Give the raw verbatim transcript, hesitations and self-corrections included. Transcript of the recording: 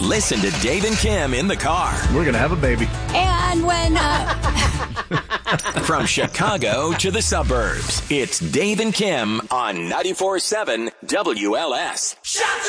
Listen to Dave and Kim in the car. We're going to have a baby. And when... Uh... From Chicago to the suburbs, it's Dave and Kim on ninety-four point seven W L S.